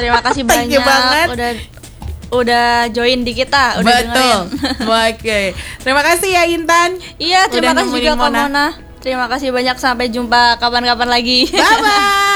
terima kasih Thank you banyak banget. udah join di kita, udah Betul. dengerin. Oke. Terima kasih ya Intan. Iya, terima Udah kasih nemenin juga Kak Mona. Mona. Terima kasih banyak, sampai jumpa kapan-kapan lagi. Bye bye.